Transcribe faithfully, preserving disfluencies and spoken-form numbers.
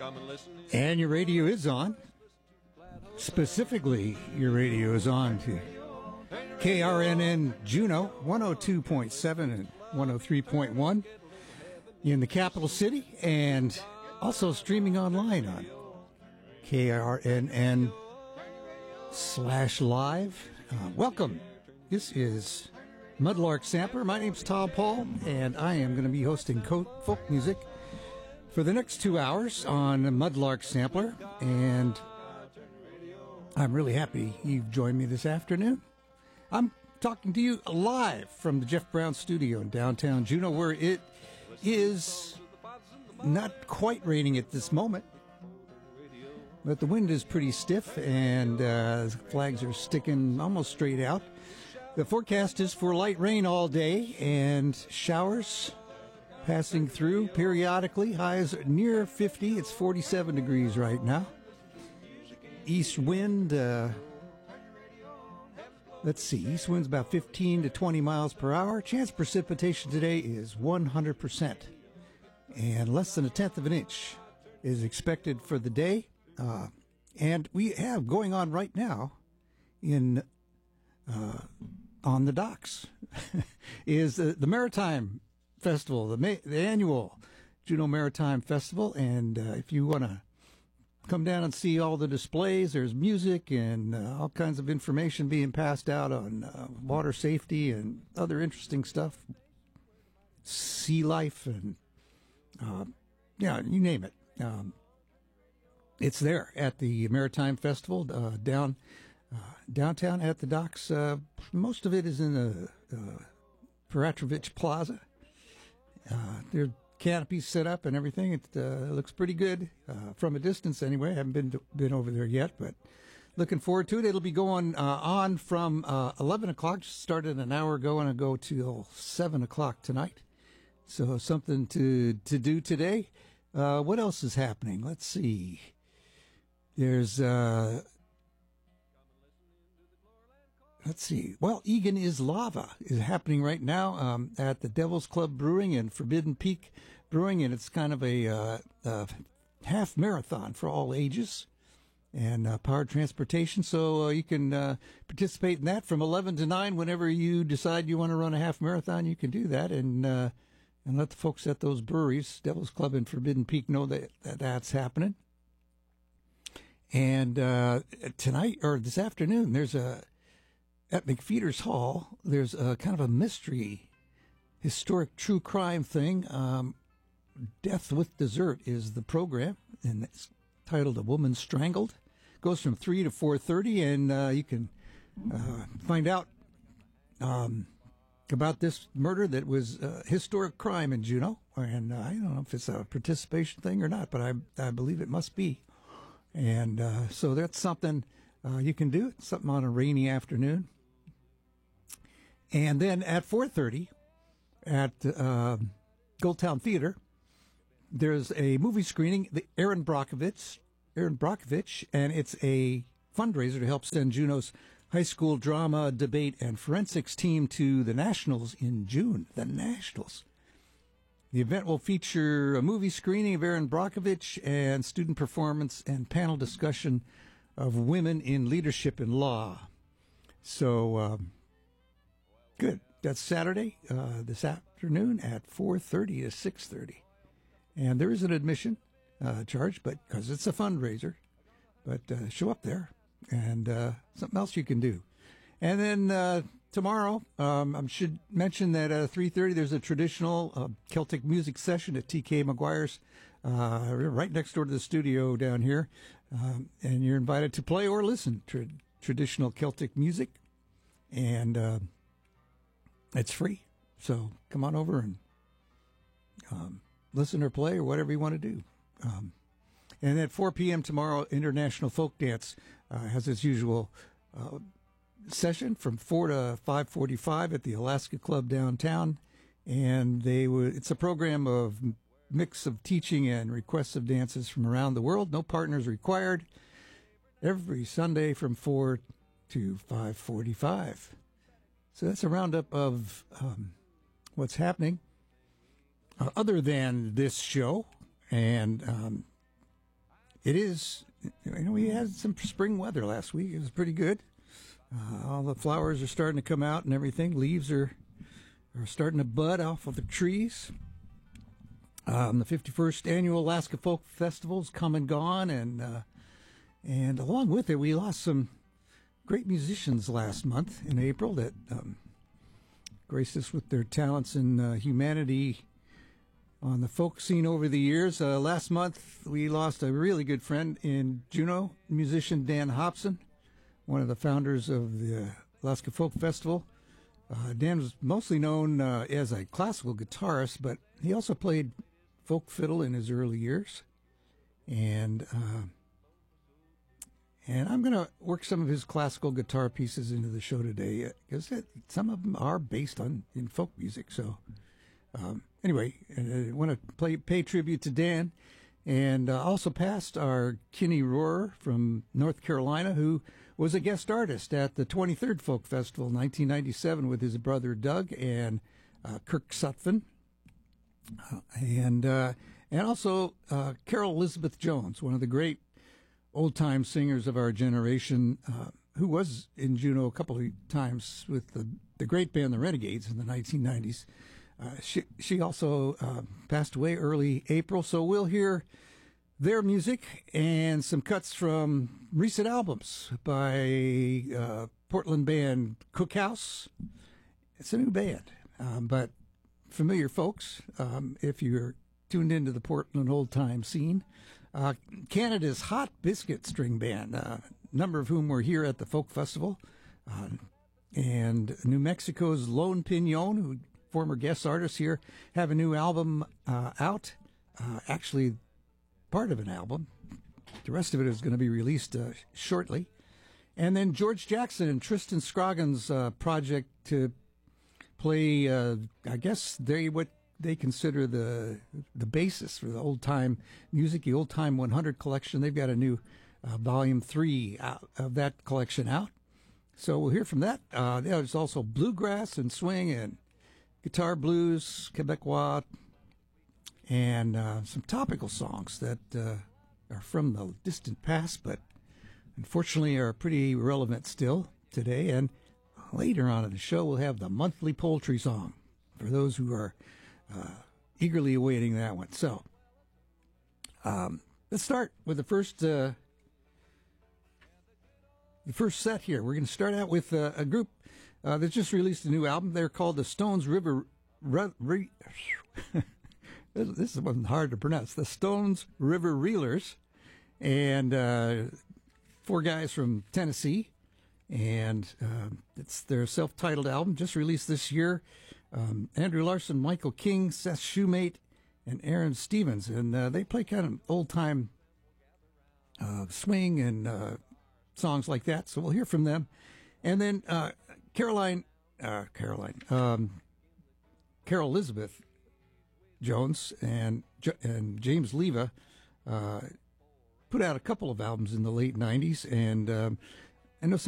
And your radio is on. Specifically, your radio is on to K R N N Juneau, one oh two point seven and one oh three point one in the capital city, and also streaming online on K R N N slash live. Uh, welcome. This is Mudlark Sampler. My name's Tom Paul, and I am going to be hosting folk music for the next two hours on Mudlark Sampler, and I'm really happy you've joined me this afternoon. I'm talking to you live from the Jeff Brown Studio in downtown Juneau, where it is not quite raining at this moment, but the wind is pretty stiff, and uh, flags are sticking almost straight out. The forecast is for light rain all day and showers passing through periodically. Highs near fifty. It's forty-seven degrees right now. East wind, uh, let's see, east wind's about fifteen to twenty miles per hour. Chance of precipitation today is one hundred percent. And less than a tenth of an inch is expected for the day. Uh, and we have going on right now in uh, on the docks is uh, the Maritime Festival, the, May, the annual Juneau Maritime Festival. And uh, if you want to come down and see all the displays, there's music and uh, all kinds of information being passed out on uh, water safety and other interesting stuff, sea life, and uh, yeah, you name it. Um, it's there at the Maritime Festival uh, down uh, downtown at the docks. Uh, most of it is in the uh, Peratrovich Plaza. Uh, there are canopies set up and everything. It uh, looks pretty good uh, from a distance anyway. I haven't been to, been over there yet, but looking forward to it. It'll be going uh, on from uh, eleven o'clock. Just started an hour ago, and I'll go till seven o'clock tonight. So something to, to do today. Uh, what else is happening? Let's see. There's, uh, let's see. Well, Egan is Lava is happening right now um, at the Devil's Club Brewing and Forbidden Peak Brewing, and it's kind of a uh, uh, half marathon for all ages and uh, powered transportation. So uh, you can uh, participate in that from eleven to nine. Whenever you decide you want to run a half marathon, you can do that, and uh, and let the folks at those breweries, Devil's Club and Forbidden Peak, know that, that that's happening. And uh, tonight, or this afternoon, there's a at McFeeters Hall, there's a kind of a mystery, historic true crime thing. Um, Death with Dessert is the program, and it's titled A Woman Strangled. Goes from three to four thirty, and uh, you can uh, find out um, about this murder that was a historic crime in Juneau. And uh, I don't know if it's a participation thing or not, but I, I believe it must be. And uh, so that's something uh, you can do. It's something on a rainy afternoon. And then at four thirty at uh, Goldtown Theater, there's a movie screening, the Aaron Brockovich, Aaron Brockovich, and it's a fundraiser to help send Juneau's high school drama, debate, and forensics team to the Nationals in June. The Nationals. The event will feature a movie screening of Aaron Brockovich and student performance and panel discussion of women in leadership and law. So, um, good. That's Saturday, uh, this afternoon at four thirty to six thirty. And there is an admission uh, charge, but because it's a fundraiser. But uh, show up there, and uh, something else you can do. And then uh, tomorrow, um, I should mention that at three thirty there's a traditional uh, Celtic music session at T K McGuire's, uh, right next door to the studio down here. Um, and you're invited to play or listen to traditional Celtic music. And uh, it's free. So come on over and um, listen or play or whatever you want to do. Um, and at four p.m. tomorrow, International Folk Dance uh, has its usual uh, session from four to five forty-five at the Alaska Club downtown. And they would, it's a program of mix of teaching and requests of dances from around the world. No partners required. Every Sunday from four to five forty-five. So that's a roundup of um, what's happening uh, other than this show. And um, it is, you know, we had some spring weather last week. It was pretty good. Uh, all the flowers are starting to come out and everything. Leaves are are starting to bud off of the trees. Um, the fifty-first annual Alaska Folk Festival's come and gone, and uh, and along with it, we lost some great musicians last month in April that um, graced us with their talents and uh, humanity on the folk scene over the years. Uh, last month, we lost a really good friend in Juneau, musician Dan Hobson, one of the founders of the Alaska Folk Festival. Uh, Dan was mostly known uh, as a classical guitarist, but he also played folk fiddle in his early years. And uh, and I'm going to work some of his classical guitar pieces into the show today, because uh, some of them are based on in folk music. So um, anyway, I want to play, pay tribute to Dan. And uh, also passed our Kinney Rohrer from North Carolina, who was a guest artist at the twenty-third Folk Festival in nineteen ninety-seven with his brother Doug and uh, Kirk Sutphin. Uh, and uh, and also uh, Carol Elizabeth Jones, one of the great old-time singers of our generation, uh, who was in Juneau a couple of times with the, the great band The Renegades in the nineteen nineties. Uh, she she also uh, passed away early April, so we'll hear their music and some cuts from recent albums by uh, Portland band Cookhouse. It's a new band, um, but familiar folks um, if you're tuned into the Portland old-time scene. Uh, Canada's Hot Biscuit String Band, a number of whom were here at the Folk Festival, uh, and New Mexico's Lone Pinon, who former guest artists here, have a new album uh, out, uh, actually part of an album. The rest of it is going to be released uh, shortly. And then George Jackson and Tristan Scroggins' uh, project to play, uh, I guess they what they consider the the basis for the old-time music, the Old Time one hundred collection. They've got a new uh, volume three out of that collection out. So we'll hear from that. Uh, there's also bluegrass and swing and guitar blues, Quebecois, and uh, some topical songs that uh, are from the distant past, but unfortunately are pretty relevant still today. And later on in the show, we'll have the monthly poultry song for those who are uh, eagerly awaiting that one. So um, let's start with the first uh, the first set here. We're going to start out with uh, a group Uh, they just released a new album. They're called the Stones River. Re, Re, this, this wasn't hard to pronounce. The Stones River Reelers, and uh, four guys from Tennessee, and uh, it's their self-titled album just released this year. Um, Andrew Larson, Michael King, Seth Shoemate, and Aaron Stevens, and uh, they play kind of old-time uh, swing and uh, songs like that. So we'll hear from them, and then. Uh, Caroline, uh, Caroline, um, Carol Elizabeth Jones and and James Leva uh, put out a couple of albums in the late nineties, and um, I know some